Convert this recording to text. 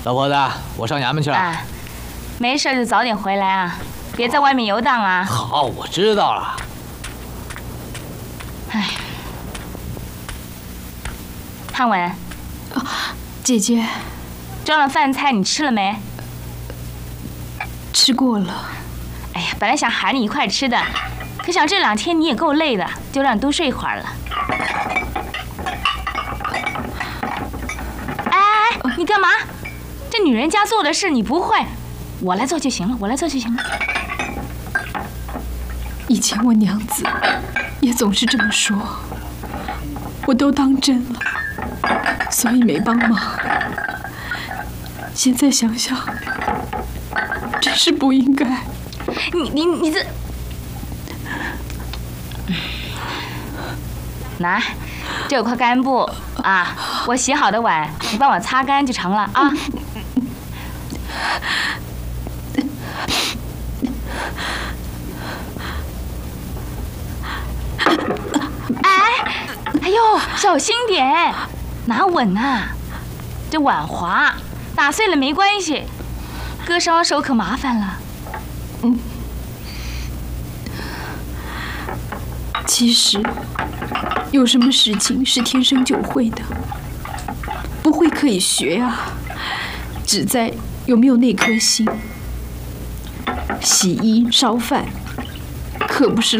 老婆子，我上衙门去了。 啊，没事就早点回来啊，别在外面游荡啊。 好，我知道了。 哎，汉文， 姐姐， 装了饭菜你吃了没？ 吃过了。 哎呀，本来想喊你一块吃的，可想这2天你也够累的，就让你多睡一会儿了。哎，你干嘛？这女人家做的事你不会，我来做就行了，我来做就行了。 以前我娘子也总是这么说，我都当真了，所以没帮忙。现在想想，真是不应该。 你这，拿，这有块干布啊，我洗好的碗，你帮我擦干就成了啊。哎呦，小心点，拿稳呐！这碗滑，打碎了没关系，割伤了手可麻烦了。 其实，有什么事情是天生就会的？不会可以学啊，只在有没有那颗心。洗衣烧饭，可不是